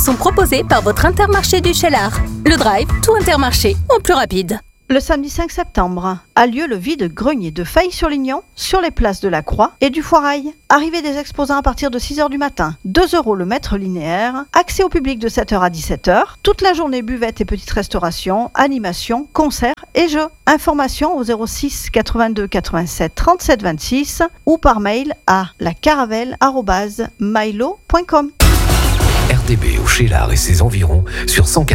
sont proposés par votre Intermarché du Cheylard. Le drive, tout Intermarché, en plus rapide. Le samedi 5 septembre a lieu le vide-grenier de Failly-sur-Lignon sur les places de la Croix et du Foirail. Arrivée des exposants à partir de 6h du matin. 2 € le mètre linéaire. Accès au public de 7h à 17h. Toute la journée buvette et petite restauration, animation, concerts et jeux. Informations au 06 82 87 37 26 ou par mail à lacaravelle@milo.com. RDB au Cheylard et ses environs sur 104.